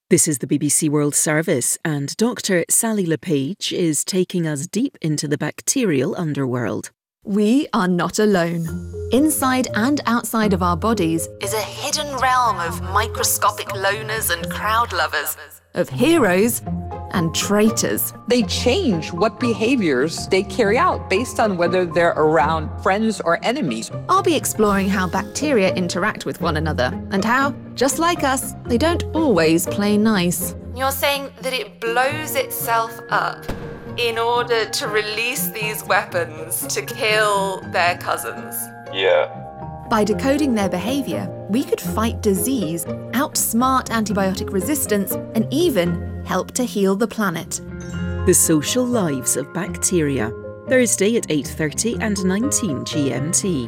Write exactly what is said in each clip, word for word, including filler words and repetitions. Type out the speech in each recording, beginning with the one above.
This is the B B C World Service, and Doctor Sally LePage is taking us deep into the bacterial underworld. We are not alone. Inside and outside of our bodies is a hidden realm of microscopic loners and crowd lovers, of heroes and traitors. They change what behaviors they carry out based on whether they're around friends or enemies. I'll be exploring how bacteria interact with one another and how, just like us, they don't always play nice. You're saying that it blows itself up in order to release these weapons to kill their cousins? Yeah. By decoding their behaviour, we could fight disease, outsmart antibiotic resistance, and even help to heal the planet. The Social Lives of Bacteria. Thursday at eight thirty and nineteen G M T.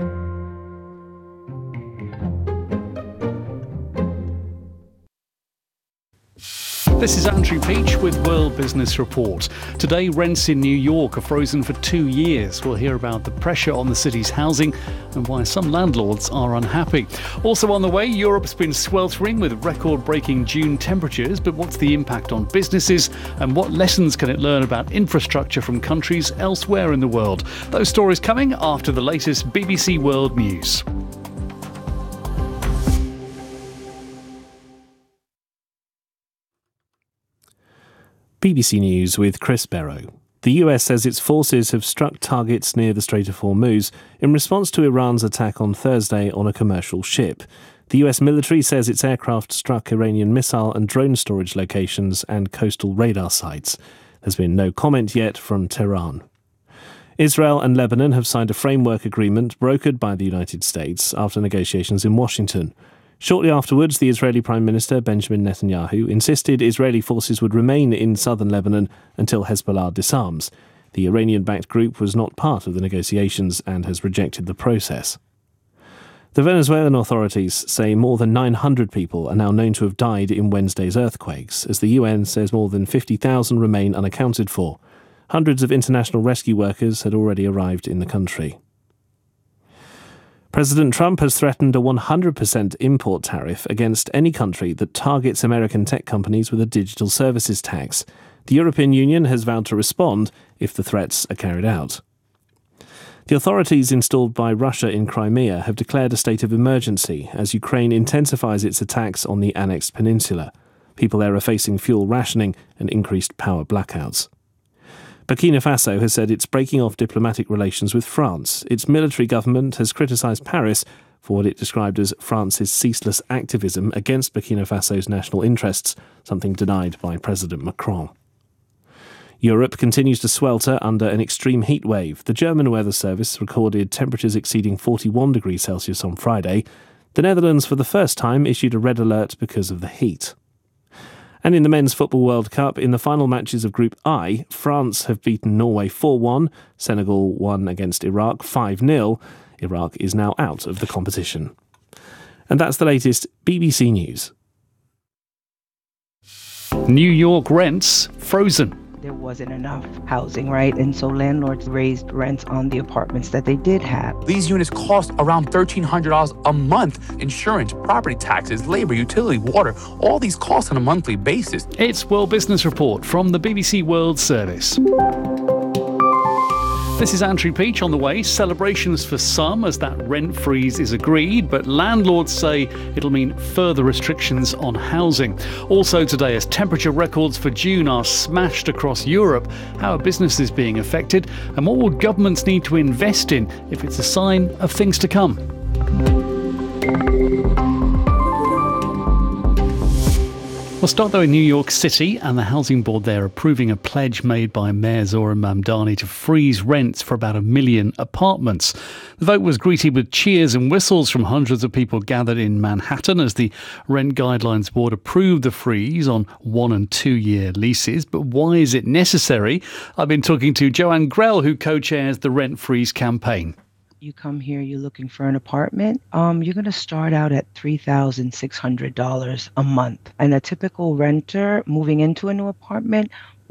This is Andrew Peach with World Business Report. Today, rents in New York are frozen for two years. We'll hear about the pressure on the city's housing and why some landlords are unhappy. Also on the way, Europe's been sweltering with record-breaking June temperatures, but what's the impact on businesses and what lessons can it learn about infrastructure from countries elsewhere in the world? Those stories coming after the latest B B C World News. B B C News with Chris Barrow. The U S says its forces have struck targets near the Strait of Hormuz in response to Iran's attack on Thursday on a commercial ship. The U S military says its aircraft struck Iranian missile and drone storage locations and coastal radar sites. There's been no comment yet from Tehran. Israel and Lebanon have signed a framework agreement brokered by the United States after negotiations in Washington. Shortly afterwards, the Israeli Prime Minister Benjamin Netanyahu insisted Israeli forces would remain in southern Lebanon until Hezbollah disarms. The Iranian-backed group was not part of the negotiations and has rejected the process. The Venezuelan authorities say more than nine hundred people are now known to have died in Wednesday's earthquakes, as the U N says more than fifty thousand remain unaccounted for. Hundreds of international rescue workers had already arrived in the country. President Trump has threatened a one hundred percent import tariff against any country that targets American tech companies with a digital services tax. The European Union has vowed to respond if the threats are carried out. The authorities installed by Russia in Crimea have declared a state of emergency as Ukraine intensifies its attacks on the annexed peninsula. People there are facing fuel rationing and increased power blackouts. Burkina Faso has said it's breaking off diplomatic relations with France. Its military government has criticised Paris for what it described as France's ceaseless activism against Burkina Faso's national interests, something denied by President Macron. Europe continues to swelter under an extreme heat wave. The German Weather Service recorded temperatures exceeding forty-one degrees Celsius on Friday. The Netherlands, for the first time, issued a red alert because of the heat. And in the Men's Football World Cup, in the final matches of Group I, France have beaten Norway four one, Senegal won against Iraq five nil. Iraq is now out of the competition. And that's the latest B B C News. New York rents frozen. There wasn't enough housing, right? And so landlords raised rents on the apartments that they did have. These units cost around thirteen hundred dollars a month. Insurance, property taxes, labor, utility, water, all these costs on a monthly basis. It's World Business Report from the B B C World Service. This is Andrew Peach on the way. Celebrations for some as that rent freeze is agreed, but landlords say it'll mean further restrictions on housing. Also today, as temperature records for June are smashed across Europe, how are businesses being affected and what will governments need to invest in if it's a sign of things to come? We'll start though in New York City, and the Housing Board there approving a pledge made by Mayor Zohran Mamdani to freeze rents for about a million apartments. The vote was greeted with cheers and whistles from hundreds of people gathered in Manhattan as the Rent Guidelines Board approved the freeze on one and two year leases. But why is it necessary? I've been talking to Joanne Grell, who co-chairs the Rent Freeze campaign. You come here, you're looking for an apartment, um, you're going to start out at three thousand six hundred dollars a month. And a typical renter moving into a new apartment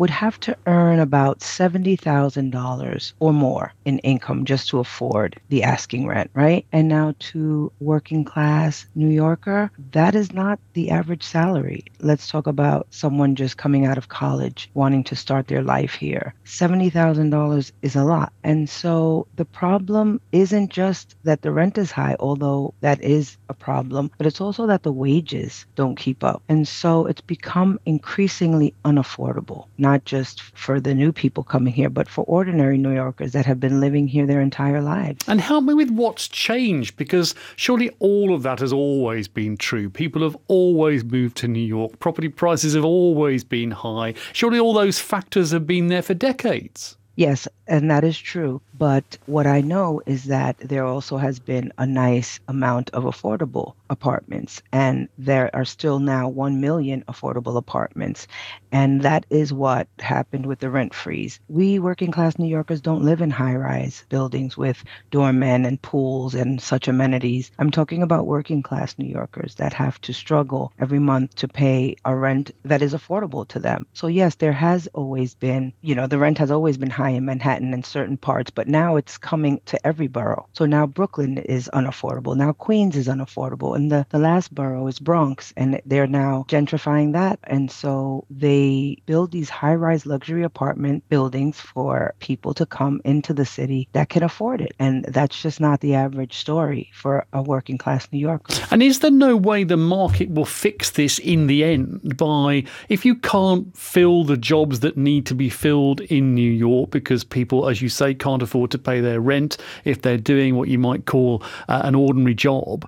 would have to earn about seventy thousand dollars or more in income just to afford the asking rent, right? And now to working class New Yorker, that is not the average salary. Let's talk about someone just coming out of college wanting to start their life here. seventy thousand dollars is a lot. And so the problem isn't just that the rent is high, although that is a problem, but it's also that the wages don't keep up. And so it's become increasingly unaffordable, not just for the new people coming here, but for ordinary New Yorkers that have been living here their entire lives. And help me with what's changed, because surely all of that has always been true. People have always moved to New York. Property prices have always been high. Surely all those factors have been there for decades. Yes, and that is true. But what I know is that there also has been a nice amount of affordable apartments, and there are still now one million affordable apartments. And that is what happened with the rent freeze. We working class New Yorkers don't live in high-rise buildings with doormen and pools and such amenities. I'm talking about working class New Yorkers that have to struggle every month to pay a rent that is affordable to them. So yes, there has always been, you know, the rent has always been high in Manhattan in certain parts, but now it's coming to every borough. So now Brooklyn is unaffordable. Now Queens is unaffordable. And the, the last borough is Bronx, and they're now gentrifying that. And so they build these high-rise luxury apartment buildings for people to come into the city that can afford it. And that's just not the average story for a working class New Yorker. And is there no way the market will fix this in the end by, if you can't fill the jobs that need to be filled in New York because people, as you say, can't afford to pay their rent, if they're doing what you might call uh, an ordinary job,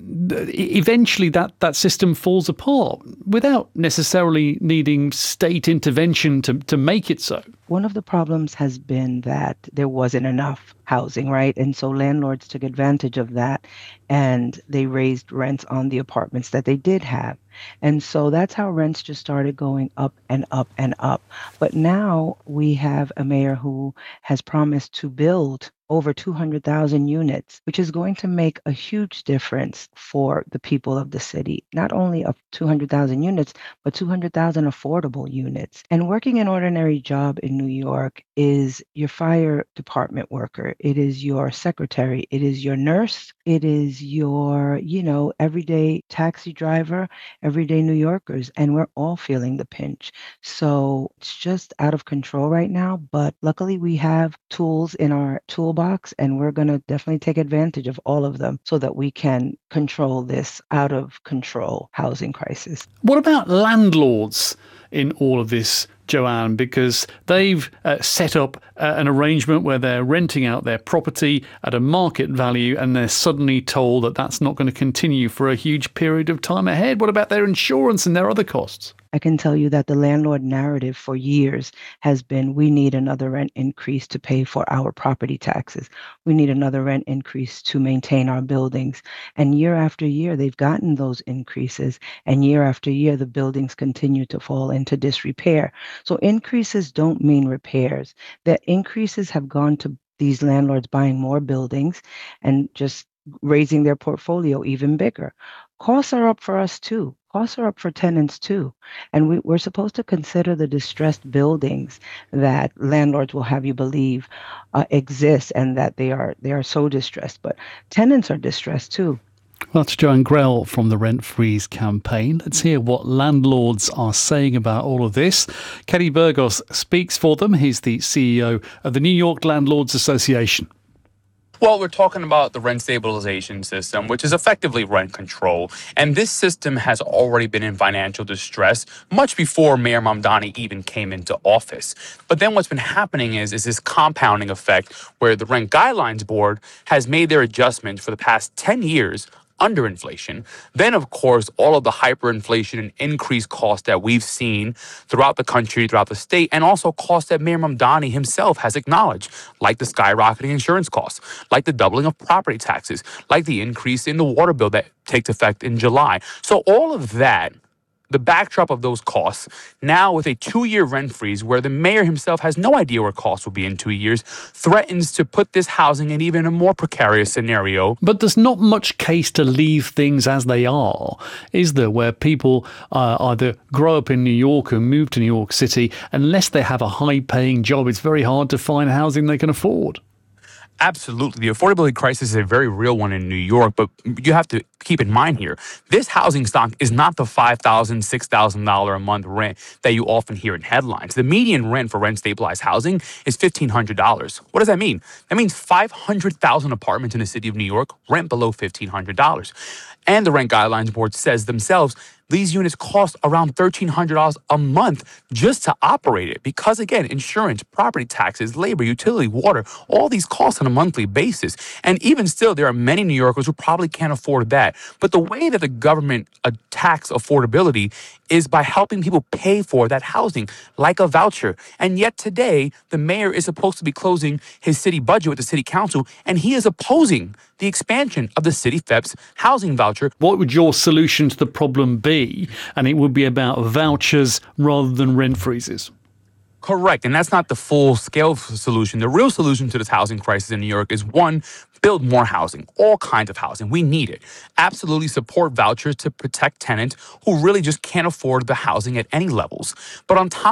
eventually that, that system falls apart without necessarily needing state intervention to, to make it so? One of the problems has been that there wasn't enough housing, right? And so landlords took advantage of that, and they raised rents on the apartments that they did have. And so that's how rents just started going up and up and up. But now we have a mayor who has promised to build over two hundred thousand units, which is going to make a huge difference for the people of the city. Not only of two hundred thousand units, but two hundred thousand affordable units. And working an ordinary job in New York is your fire department worker. It is your secretary. It is your nurse. It is your, you know, everyday taxi driver, everyday New Yorkers. And we're all feeling the pinch. So it's just out of control right now. But luckily we have tools in our toolbox, and we're going to definitely take advantage of all of them so that we can control this out of control housing crisis. What about landlords in all of this, Joanne? Because they've uh, set up uh, an arrangement where they're renting out their property at a market value, and they're suddenly told that that's not going to continue for a huge period of time ahead. What about their insurance and their other costs? I can tell you that the landlord narrative for years has been, we need another rent increase to pay for our property taxes. We need another rent increase to maintain our buildings. And year after year, they've gotten those increases. And year after year, the buildings continue to fall into disrepair. So increases don't mean repairs. The increases have gone to these landlords buying more buildings and just raising their portfolio even bigger. Costs are up for us too. Costs are up for tenants too. And we, we're supposed to consider the distressed buildings that landlords will have you believe uh, exist, and that they are they are so distressed. But tenants are distressed too. Well, that's Joanne Grell from the Rent Freeze campaign. Let's hear what landlords are saying about all of this. Kenny Burgos speaks for them. He's the C E O of the New York Landlords Association. Well, we're talking about the rent stabilization system, which is effectively rent control. And this system has already been in financial distress much before Mayor Mamdani even came into office. But then what's been happening is, is this compounding effect where the Rent Guidelines Board has made their adjustments for the past ten years under inflation. Then, of course, all of the hyperinflation and increased costs that we've seen throughout the country, throughout the state, and also costs that Mayor Mamdani himself has acknowledged, like the skyrocketing insurance costs, like the doubling of property taxes, like the increase in the water bill that takes effect in July. So all of that the backdrop of those costs, now with a two-year rent freeze where the mayor himself has no idea where costs will be in two years, threatens to put this housing in even a more precarious scenario. But there's not much case to leave things as they are, is there, where people uh, either grow up in New York or move to New York City, unless they have a high-paying job, it's very hard to find housing they can afford. Absolutely. The affordability crisis is a very real one in New York, but you have to keep in mind here, this housing stock is not the five thousand dollars, six thousand dollars a month rent that you often hear in headlines. The median rent for rent-stabilized housing is fifteen hundred dollars. What does that mean? That means five hundred thousand apartments in the city of New York rent below fifteen hundred dollars. And the Rent Guidelines Board says themselves, these units cost around thirteen hundred dollars a month just to operate it. Because again, insurance, property taxes, labor, utility, water, all these costs on a monthly basis. And even still, there are many New Yorkers who probably can't afford that. But the way that the government attacks affordability is by helping people pay for that housing, like a voucher. And yet today, the mayor is supposed to be closing his city budget with the city council, and he is opposing the expansion of the city F E P's housing voucher. What would your solution to the problem be? And it would be about vouchers rather than rent freezes. Correct. And that's not the full scale solution. The real solution to this housing crisis in New York is, one, build more housing, all kinds of housing. We need it. Absolutely support vouchers to protect tenants who really just can't afford the housing at any levels. But on top